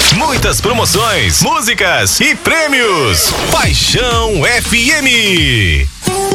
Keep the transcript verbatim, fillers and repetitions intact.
Muitas promoções, músicas e prêmios. Paixão F M.